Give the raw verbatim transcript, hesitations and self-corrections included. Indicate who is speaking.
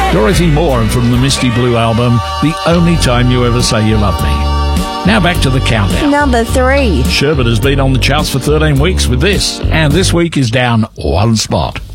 Speaker 1: Dorothy Moore from the Misty Blue album, The Only Time You Ever Say You Love Me. Now back to the countdown.
Speaker 2: Number three.
Speaker 1: Sherbet has been on the charts for thirteen weeks with this, and this week is down one spot.